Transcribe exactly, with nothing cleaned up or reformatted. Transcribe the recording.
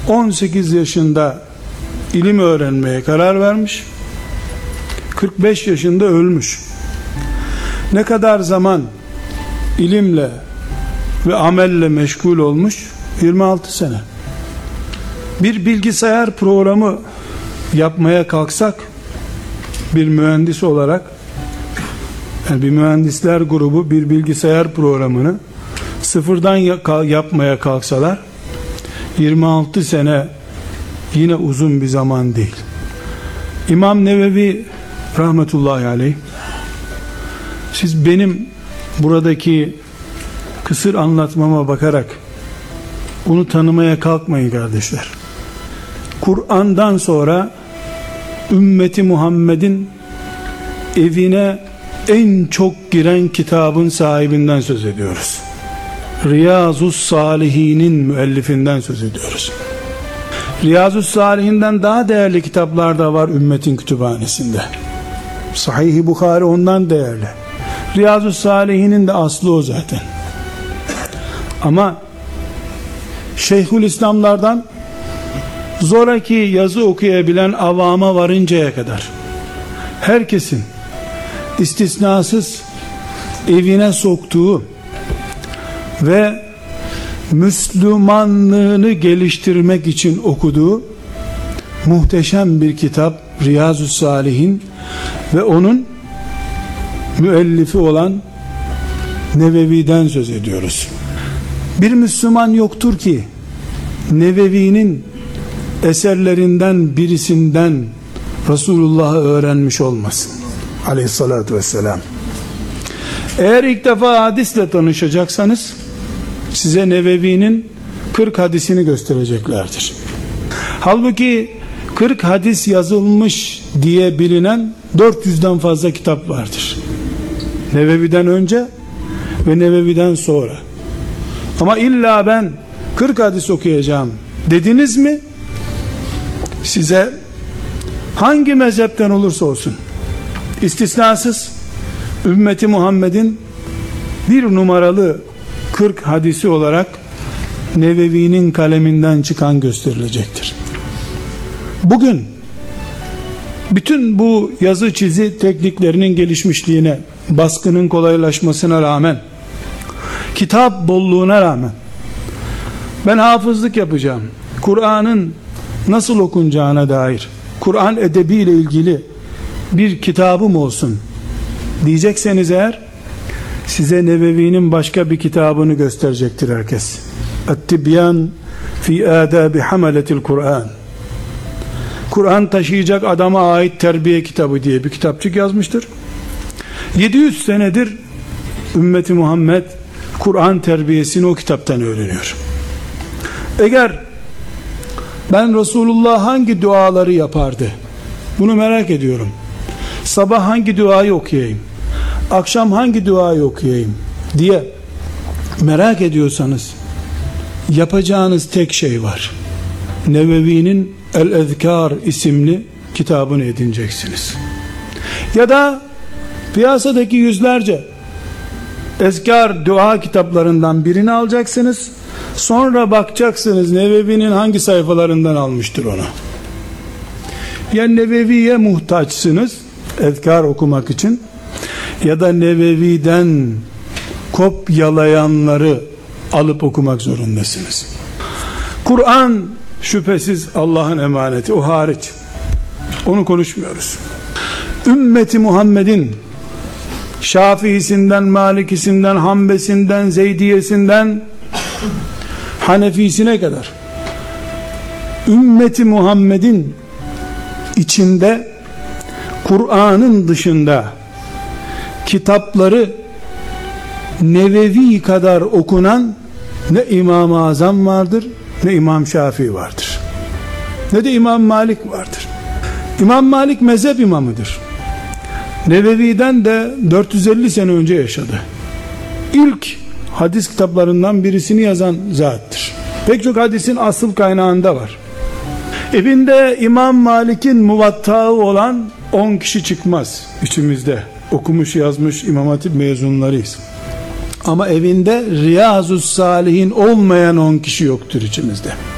on sekiz yaşında ilim öğrenmeye karar vermiş, kırk beş yaşında ölmüş. Ne kadar zaman ilimle ve amelle meşgul olmuş? yirmi altı sene. Bir bilgisayar programı yapmaya kalksak, bir mühendis olarak, yani bir mühendisler grubu bir bilgisayar programını sıfırdan yapmaya kalksalar, yirmi altı sene yine uzun bir zaman değil. İmam Nevevi rahmetullahi aleyh, siz benim buradaki kısır anlatmama bakarak onu tanımaya kalkmayın kardeşler. Kur'an'dan sonra ümmeti Muhammed'in evine en çok giren kitabın sahibinden söz ediyoruz. Riyazus Salihin'in müellifinden söz ediyoruz. Riyazus Salihin'den daha değerli kitaplar da var ümmetin kütüphanesinde. Sahih-i Bukhari ondan değerli. Riyazus Salihin'in de aslı o zaten. Ama Şeyhülislamlardan zoraki yazı okuyabilen avama varıncaya kadar herkesin istisnasız evine soktuğu ve Müslümanlığını geliştirmek için okuduğu muhteşem bir kitap Riyazus Salihin ve onun müellifi olan Nevevi'den söz ediyoruz. Bir Müslüman yoktur ki Nevevi'nin eserlerinden birisinden Resulullah'ı öğrenmiş olmasın aleyhissalatü vesselam. Eğer ilk defa hadisle tanışacaksanız size Nevevi'nin kırk hadisini göstereceklerdir. Halbuki kırk hadis yazılmış diye bilinen dört yüzden fazla kitap vardır. Nevevi'den önce ve Nevevi'den sonra. Ama illa ben kırk hadis okuyacağım dediniz mi, size hangi mezhepten olursa olsun istisnasız ümmeti Muhammed'in bir numaralı kırk hadisi olarak Nevevi'nin kaleminden çıkan gösterilecektir. Bugün bütün bu yazı çizi tekniklerinin gelişmişliğine, baskının kolaylaşmasına rağmen, kitap bolluğuna rağmen ben hafızlık yapacağım, Kur'an'ın nasıl okunacağına dair, Kur'an edebiyle ilgili bir kitabım olsun diyecekseniz eğer, size Nevevi'nin başka bir kitabını gösterecektir herkes. Et-Tibyan fi adabi hamaletil Kur'an. Kur'an taşıyacak adama ait terbiye kitabı diye bir kitapçık yazmıştır. yedi yüz senedir ümmeti Muhammed Kur'an terbiyesini o kitaptan öğreniyor. Eğer ben Resulullah hangi duaları yapardı, bunu merak ediyorum, sabah hangi duayı okuyayım, akşam hangi duayı okuyayım diye merak ediyorsanız, yapacağınız tek şey var. Nevevi'nin El-Ezkar isimli kitabını edineceksiniz. Ya da piyasadaki yüzlerce ezkar dua kitaplarından birini alacaksınız. Sonra bakacaksınız Nevevi'nin hangi sayfalarından almıştır onu. Ya Nevevi'ye muhtaçsınız ezkar okumak için, ya da Nevevi'den kopyalayanları alıp okumak zorundasınız. Kur'an şüphesiz Allah'ın emaneti, o hariç. Onu konuşmuyoruz. Ümmeti Muhammed'in Şafiisinden, Malikisinden, Hanbesinden, Zeydiyesinden, Hanefisine kadar ümmeti Muhammed'in içinde Kur'an'ın dışında kitapları Nevevi kadar okunan ne İmam-ı Azam vardır, ne İmam Şafii vardır, ne de İmam Malik vardır. İmam Malik mezhep imamıdır. Nevevi'den de dört yüz elli sene önce yaşadı. İlk hadis kitaplarından birisini yazan zattır. Pek çok hadisin asıl kaynağında var. Evinde İmam Malik'in muvattağı olan on kişi çıkmaz içimizde. Okumuş yazmış İmam Hatip mezunlarıyız. Ama evinde Riyazus Salihin olmayan on kişi yoktur içimizde.